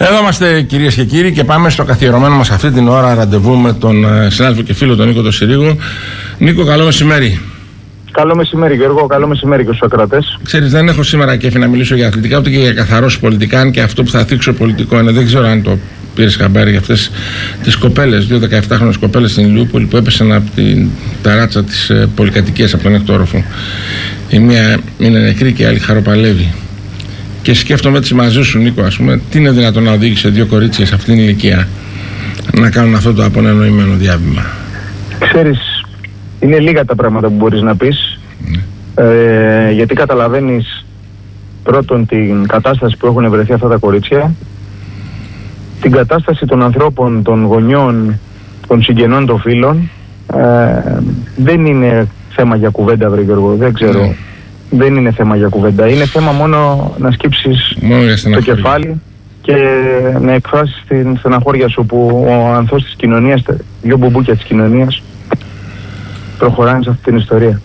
Εδώ είμαστε, κυρίες και κύριοι, και πάμε στο καθιερωμένο μας αυτή την ώρα ραντεβού με τον συνάδελφο και φίλο τον Νίκο τον Συρίγο. Νίκο, καλό μεσημέρι. Καλό μεσημέρι, Γιώργο. Καλό μεσημέρι και στους ακροατές. Ξέρεις, δεν έχω σήμερα κέφι να μιλήσω για αθλητικά ούτε και για καθαρός πολιτικά, αν και αυτό που θα θίξω πολιτικό είναι. Δεν ξέρω αν το πήρες χαμπάρι για αυτές τις κοπέλες, 2 17χρονες κοπέλες στην Ηλιούπολη που έπεσαν από την ταράτσα της πολυκατοικίας, από τον έκτο όροφο. Η μία είναι νεκρή και η άλλη χαροπαλεύει. Και σκέφτομαι έτσι μαζί σου, Νίκο, ας πούμε, τι είναι δυνατόν να οδήγησε 2 κορίτσια σε αυτήν την ηλικία να κάνουν αυτό το απονενοημένο διάβημα? Ξέρεις, είναι λίγα τα πράγματα που μπορείς να πεις. Γιατί καταλαβαίνεις πρώτον την κατάσταση που έχουν βρεθεί αυτά τα κορίτσια, την κατάσταση των ανθρώπων, των γονιών, των συγγενών, των φίλων. Δεν είναι θέμα για κουβέντα, βρε Γιώργο, δεν ξέρω. Δεν είναι θέμα για κουβέντα. Είναι θέμα μόνο να σκύψεις το κεφάλι και να εκφράσεις την στεναχώρια σου που ο ανθός της κοινωνίας, 2 μπουμπούκια της κοινωνίας προχωράνε σε αυτή την ιστορία.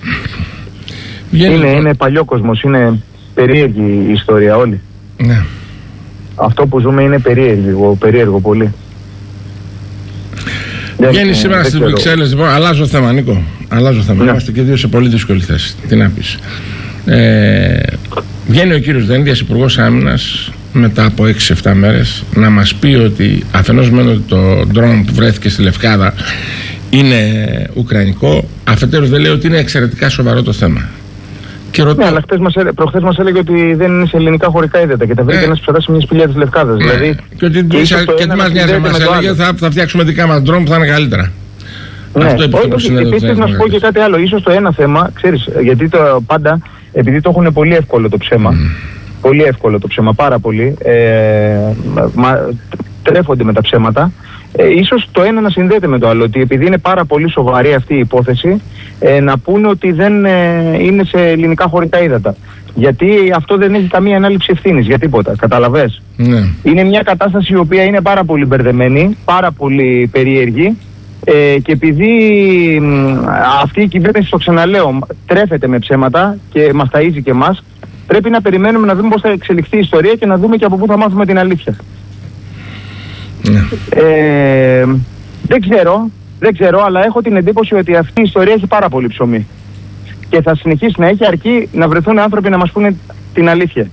Είναι παλιόκοσμος, είναι περίεργη η ιστορία όλη. Ναι. Αυτό που ζούμε είναι περίεργο πολύ. Βγαίνει σήμερα στις Βρυξέλλες, λοιπόν, αλλάζω θέμα, Νίκο. Αλλάζω θέμα. Ναι. Είμαστε και δύο σε πολύ δύσκολη θέση. Τι να πεις. Βγαίνει ο κύριος Δένδιας, Υπουργός Άμυνας, μετά από 6-7 μέρες, να μας πει ότι αφενός μένω ότι το ντρόουν που βρέθηκε στη Λευκάδα είναι ουκρανικό, αφετέρους δεν λέει ότι είναι εξαιρετικά σοβαρό το θέμα. Ναι, αλλά προχθές μας έλεγε ότι δεν είναι σε ελληνικά χωρικά ύδατα και τα βρήκε ένας ψαράς σε μια σπηλιά της Λευκάδας. Δηλαδή, και τι μας νοιάζει, μας έλεγε θα φτιάξουμε δικά μας ντρόουν που θα είναι καλύτερα. Ναι, επίσης να σου πω και κάτι άλλο. Ίσως το ένα θέμα, ξέρεις, γιατί πάντα, επειδή το έχουν πολύ εύκολο το ψέμα, πολύ εύκολο το ψέμα, πάρα πολύ, τρέφονται με τα ψέματα, ίσως το ένα να συνδέεται με το άλλο, ότι επειδή είναι πάρα πολύ σοβαρή αυτή η υπόθεση, να πούνε ότι δεν είναι σε ελληνικά χωρικά ύδατα. Γιατί αυτό δεν έχει καμία ανάληψη ευθύνης για τίποτα, καταλαβες. Ναι. Είναι μια κατάσταση η οποία είναι πάρα πολύ μπερδεμένη, πάρα πολύ περίεργη. Και επειδή αυτή η κυβέρνηση, το ξαναλέω, τρέφεται με ψέματα και μας ταΐζει και εμάς, πρέπει να περιμένουμε να δούμε πώς θα εξελιχθεί η ιστορία και να δούμε και από πού θα μάθουμε την αλήθεια. Δεν ξέρω, αλλά έχω την εντύπωση ότι αυτή η ιστορία έχει πάρα πολύ ψωμί και θα συνεχίσει να έχει, αρκεί να βρεθούν άνθρωποι να μας πούνε την αλήθεια.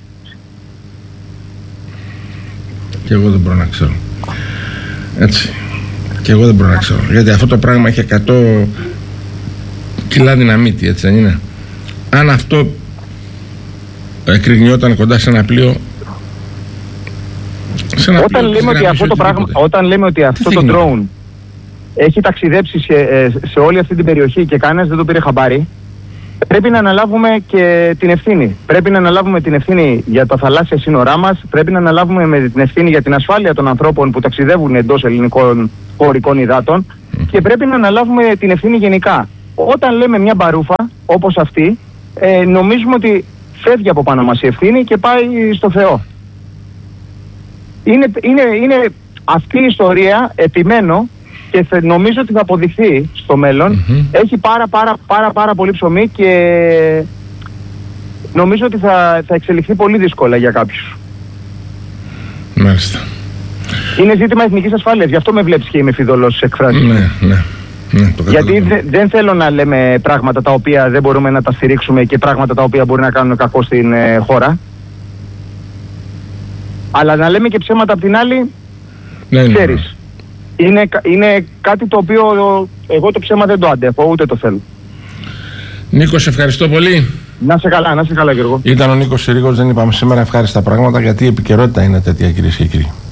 Και εγώ δεν μπορώ να ξέρω. Έτσι. Και εγώ δεν μπορώ να ξέρω. Γιατί αυτό το πράγμα έχει 100 κιλά δυναμίτη, έτσι δεν είναι? Αν αυτό εκρηγνιόταν κοντά σε ένα πλοίο, όταν λέμε ότι αυτό το drone έχει ταξιδέψει σε όλη αυτή την περιοχή και κανένας δεν το πήρε χαμπάρι, πρέπει να αναλάβουμε και την ευθύνη. Πρέπει να αναλάβουμε την ευθύνη για τα θαλάσσια σύνορά μας, πρέπει να αναλάβουμε την ευθύνη για την ασφάλεια των ανθρώπων που ταξιδεύουν εντός ελληνικών χωρικών υδάτων και πρέπει να αναλάβουμε την ευθύνη γενικά. Όταν λέμε μια μπαρούφα όπως αυτή, νομίζουμε ότι φεύγει από πάνω μας η ευθύνη και πάει στο Θεό. Είναι αυτή η ιστορία, επιμένω, και νομίζω ότι θα αποδειχθεί στο μέλλον, έχει πάρα πολύ ψωμί και νομίζω ότι θα εξελιχθεί πολύ δύσκολα για κάποιους. Μάλιστα. Είναι ζήτημα εθνικής ασφάλειας, γι' αυτό με βλέπεις και είμαι φιδωλός στις εκφράσεις. Ναι, γιατί δεν θέλω να λέμε πράγματα τα οποία δεν μπορούμε να τα στηρίξουμε και πράγματα τα οποία μπορεί να κάνουν κακό στην χώρα. Αλλά να λέμε και ψέματα απ' την άλλη, ξέρεις. Είναι κάτι το οποίο εγώ το ψέμα δεν το αντέχω, ούτε το θέλω. Νίκο, σε ευχαριστώ πολύ. Να σε καλά Γιώργο. Ήταν ο Νίκος Συρίγος, δεν είπαμε σήμερα ευχάριστα πράγματα, γιατί η επικαιρότητα είναι τέτοια, κυρίες και κύριοι.